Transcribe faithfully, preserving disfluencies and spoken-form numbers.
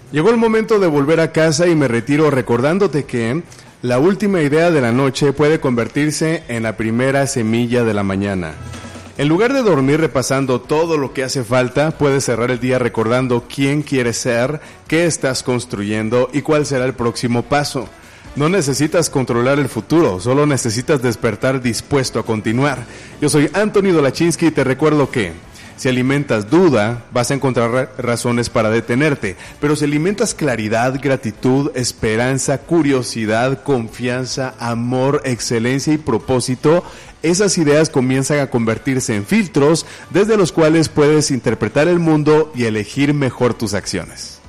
Llegó el momento de volver a casa y me retiro recordándote que la última idea de la noche puede convertirse en la primera semilla de la mañana. En lugar de dormir repasando todo lo que hace falta, puedes cerrar el día recordando quién quieres ser, qué estás construyendo y cuál será el próximo paso. No necesitas controlar el futuro, solo necesitas despertar dispuesto a continuar. Yo soy Anthony Dolachinsky y te recuerdo que si alimentas duda, vas a encontrar razones para detenerte, pero si alimentas claridad, gratitud, esperanza, curiosidad, confianza, amor, excelencia y propósito, esas ideas comienzan a convertirse en filtros desde los cuales puedes interpretar el mundo y elegir mejor tus acciones.